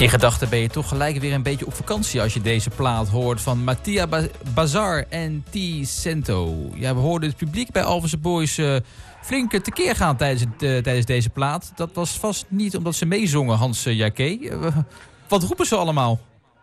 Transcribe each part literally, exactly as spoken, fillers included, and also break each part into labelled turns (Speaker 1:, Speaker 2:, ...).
Speaker 1: In gedachten ben je toch gelijk weer een beetje op vakantie als je deze plaat hoort van Mattia Ba- Bazar en T. Cento. Ja, we hoorden het publiek bij Alphense Boys uh, flink tekeer gaan tijdens, het, uh, tijdens deze plaat. Dat was vast niet omdat ze meezongen, Hans uh, Jacquet. Uh, wat roepen ze allemaal?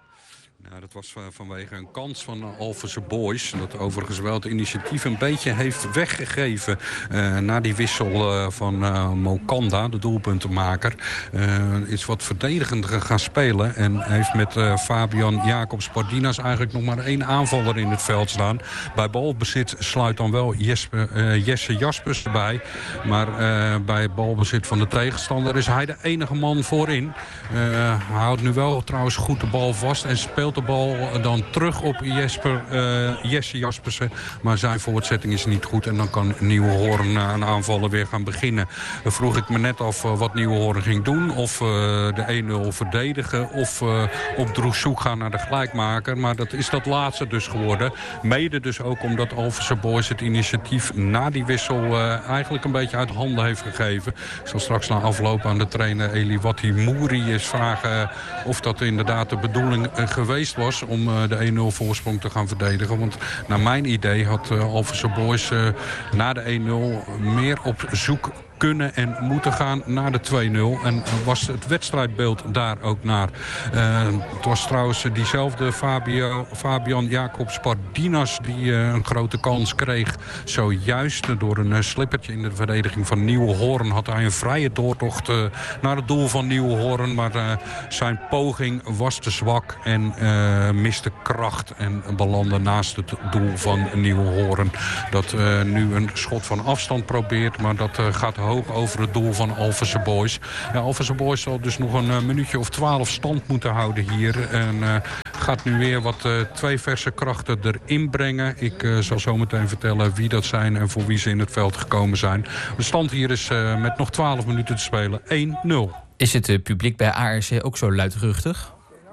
Speaker 2: Ja, dat was vanwege een kans van Alphense Boys. Dat overigens wel het initiatief een beetje heeft weggegeven. Uh, na die wissel uh, van uh, Mokanda, de doelpuntenmaker. Uh, is wat verdedigender gaan spelen. En heeft met uh, Fabian Jacobs Pardinas eigenlijk nog maar één aanvaller in het veld staan. Bij balbezit sluit dan wel Jesper, uh, Jesse Jaspers erbij. Maar uh, bij balbezit van de tegenstander is hij de enige man voorin. Uh, hij houdt nu wel trouwens goed de bal vast en speelt de bal dan terug op Jesper, uh, Jesse Jaspersen. Maar zijn voortzetting is niet goed. En dan kan Nieuwenhoorn uh, een aanvallen weer gaan beginnen. Dan vroeg ik me net af uh, wat Nieuwenhoorn ging doen. Of uh, de één nul verdedigen. Of uh, op droeszoek gaan naar de gelijkmaker. Maar dat is dat laatste dus geworden. Mede dus ook omdat Alphense Boys het initiatief na die wissel uh, eigenlijk een beetje uit handen heeft gegeven. Ik zal straks na afloop aan de trainer Eliwati Mouri eens vragen of dat inderdaad de bedoeling uh, geweest was om uh, de één nul voorsprong te gaan verdedigen. Want naar mijn idee had uh, Alphense Boys uh, na de één nul meer op zoek kunnen en moeten gaan naar de twee nul. En was het wedstrijdbeeld daar ook naar. Uh, het was trouwens diezelfde Fabio, Fabian Jacobs Pardinas die uh, een grote kans kreeg. Zojuist door een uh, slippertje in de verdediging van Nieuwenhoorn had hij een vrije doortocht uh, naar het doel van Nieuwenhoorn. Maar uh, zijn poging was te zwak en uh, miste kracht en belandde naast het doel van Nieuwenhoorn. Dat uh, nu een schot van afstand probeert, maar dat uh, gaat hoog over het doel van Alphense Boys. Ja, Alphense Boys zal dus nog een uh, minuutje of twaalf stand moeten houden hier. En uh, gaat nu weer wat uh, twee verse krachten erin brengen. Ik uh, zal zo meteen vertellen wie dat zijn en voor wie ze in het veld gekomen zijn. De stand hier is uh, met nog twaalf minuten te spelen één nul.
Speaker 1: Is het uh, publiek bij A R C ook zo luidruchtig?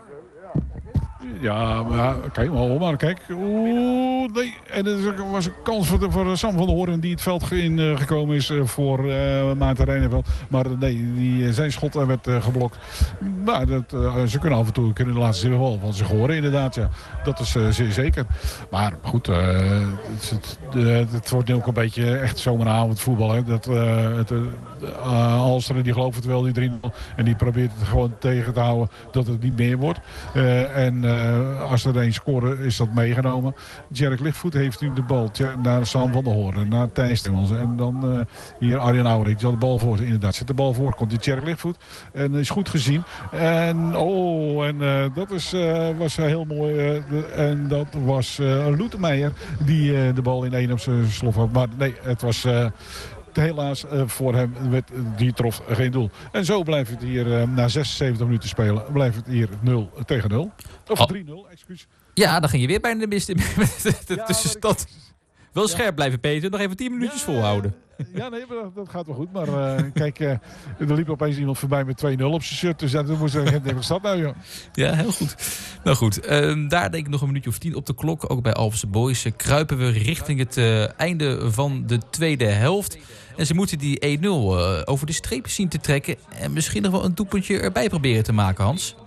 Speaker 3: Ja, maar kijk maar, maar kijk. Oeh, nee. En er was een kans voor, de, voor Sam van der Hoorn die het veld in uh, gekomen is uh, voor uh, Maarten Rijneveld. Maar nee, die, zijn schot werd uh, geblokt. Maar dat, uh, ze kunnen af en toe kunnen de laatste zin wel van zich horen inderdaad. Ja. Dat is uh, zeer zeker. Maar goed, uh, het, het, uh, het wordt nu ook een beetje echt zomeravond voetbal. Hè. Dat, uh, het, uh, Alsteren die gelooft het wel, die drie nul. En die probeert het gewoon tegen te houden dat het niet meer wordt. Uh, en uh, als er één scoren is dat meegenomen. Jerk Lichtvoet heeft nu de bal naar Sam van der Hoorn, naar Thijs Timmels. En dan uh, hier Arjen Aurik, die had de bal voor. Inderdaad, zet de bal voor, komt die Jerk Lichtvoet. En is goed gezien. En oh, en uh, dat is, uh, was heel mooi. Uh, de, en dat was uh, Loetemeijer die uh, de bal in één op zijn slof had. Maar nee, het was... Uh, helaas uh, voor hem, met, uh, die trof geen doel. En zo blijft het hier, uh, na zesenzeventig minuten spelen, blijft het hier nul tegen nul. Of oh. drie nul, excuus.
Speaker 1: Ja, dan ging je weer bijna de mist in met de, de
Speaker 3: ja,
Speaker 1: tussenstand. Wel ja. Scherp blijven, Peter. Nog even tien minuutjes ja, volhouden.
Speaker 3: Ja, nee, dat, dat gaat wel goed. Maar uh, kijk, uh, er liep opeens iemand voorbij met twee nul op zijn shirt. Dus dat moest ik denken, wat staat nou, joh?
Speaker 1: Ja, heel goed. Nou goed, uh, daar denk ik nog een minuutje of tien op de klok. Ook bij Alphense Boys uh, kruipen we richting het uh, einde van de tweede helft. En ze moeten die één nul uh, over de streep zien te trekken. En misschien nog wel een doelpuntje erbij proberen te maken, Hans.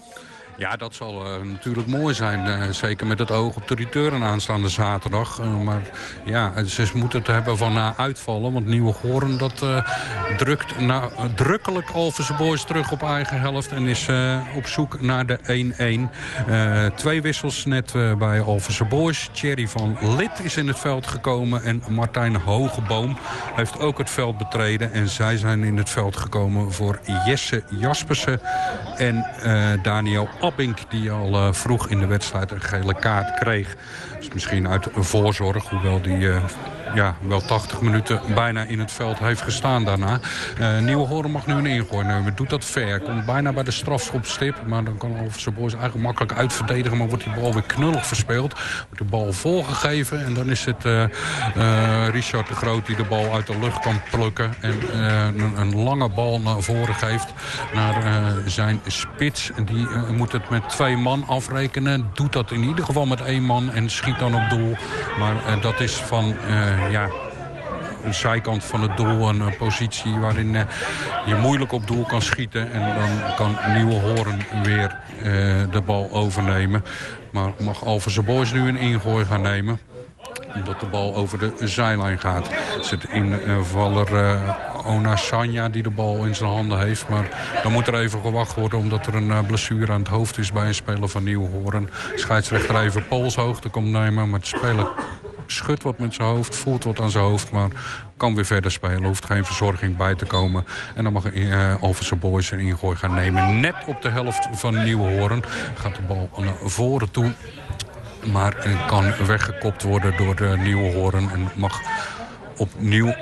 Speaker 2: Ja, dat zal uh, natuurlijk mooi zijn. Uh, zeker met het oog op de return aanstaande zaterdag. Uh, maar ja, ze moeten het hebben van uh, uitvallen. Want Nieuwenhoorn dat uh, drukt nadrukkelijk Alphense Boys terug op eigen helft. En is uh, op zoek naar de één één. Uh, twee wissels net uh, bij Alphense Boys. Thierry van Lid is in het veld gekomen. En Martijn Hogeboom heeft ook het veld betreden. En zij zijn in het veld gekomen voor Jesse Jaspersen en uh, Daniel Abink, die al uh, vroeg in de wedstrijd een gele kaart kreeg. Dus misschien uit voorzorg, hoewel die uh, ja, wel tachtig minuten bijna in het veld heeft gestaan daarna. Uh, Nieuwenhoorn mag nu een ingooi nemen. Doet dat ver. Komt bijna bij de strafschopstip. Maar dan kan Alphense Boys eigenlijk makkelijk uitverdedigen. Maar wordt die bal weer knullig verspeeld. Wordt de bal voorgegeven. En dan is het uh, uh, Richard de Groot die de bal uit de lucht kan plukken. En uh, een, een lange bal naar voren geeft. Naar uh, zijn spits. En die uh, moet het met twee man afrekenen. Doet dat in ieder geval met één man. En schiet dan op doel. Maar uh, dat is van... Uh, ja, een zijkant van het doel. Een uh, positie waarin uh, je moeilijk op doel kan schieten. En dan kan Nieuwenhoorn weer uh, de bal overnemen. Maar mag Alphense Boys nu een ingooi gaan nemen. Omdat de bal over de zijlijn gaat. Het zit invaller uh, Onasanya die de bal in zijn handen heeft. Maar dan moet er even gewacht worden omdat er een uh, blessure aan het hoofd is bij een speler van Nieuwenhoorn. Scheidsrechter even polshoogte komt nemen. Maar de speler schudt wat met zijn hoofd, voelt wat aan zijn hoofd. Maar kan weer verder spelen, hoeft geen verzorging bij te komen. En dan mag uh, Alphense Boys een ingooi gaan nemen. Net op de helft van Nieuwenhoorn gaat de bal naar voren toe. Maar het kan weggekopt worden door de Nieuwenhoorn. En mag opnieuw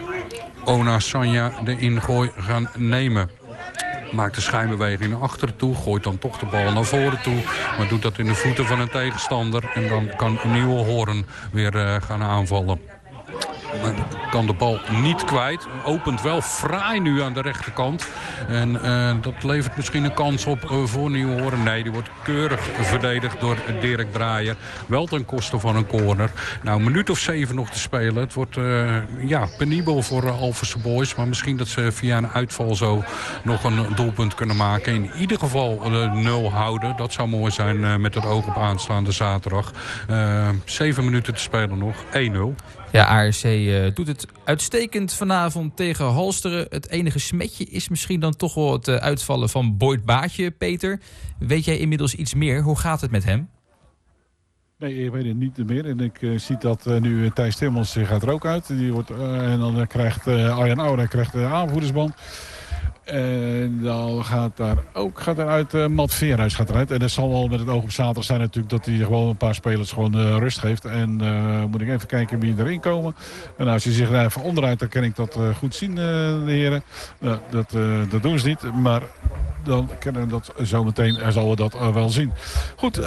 Speaker 2: Onasanya de ingooi gaan nemen. Maakt de schijnbeweging naar achteren toe. Gooit dan toch de bal naar voren toe. Maar doet dat in de voeten van een tegenstander. En dan kan Nieuwenhoorn weer uh, gaan aanvallen. Maar kan de bal niet kwijt. Opent wel fraai nu aan de rechterkant. En uh, dat levert misschien een kans op uh, voor Nieuwenhoorn. Nee, die wordt keurig verdedigd door Dirk Draaier. Wel ten koste van een corner. Nou, een minuut of zeven nog te spelen. Het wordt uh, ja, penibel voor uh, Alphense Boys. Maar misschien dat ze via een uitval zo nog een doelpunt kunnen maken. In ieder geval uh, nul houden. Dat zou mooi zijn uh, met het oog op aanstaande zaterdag. Uh, zeven minuten te spelen nog. één nul.
Speaker 1: Ja, A R C uh, doet het uitstekend vanavond tegen Halsteren. Het enige smetje is misschien dan toch wel het uh, uitvallen van Boyd Baatje, Peter. Weet jij inmiddels iets meer? Hoe gaat het met hem?
Speaker 3: Nee, ik weet het niet meer. En ik uh, zie dat uh, nu uh, Thijs Timmels uh, gaat er ook uit. Die wordt, uh, en dan uh, krijgt uh, Arjan Ouda krijgt de aanvoerdersband. En dan gaat daar ook gaat eruit, uh, Matt Veerhuis gaat eruit. En dat zal wel met het oog op zaterdag zijn natuurlijk dat hij gewoon een paar spelers gewoon uh, rust geeft. En uh, moet ik even kijken wie erin komen. En als je zich daar even onderuit, dan kan ik dat uh, goed zien, uh, de heren. Uh, dat, uh, dat doen ze niet, maar dan kennen we dat zometeen, zullen we dat uh, wel zien. Goed.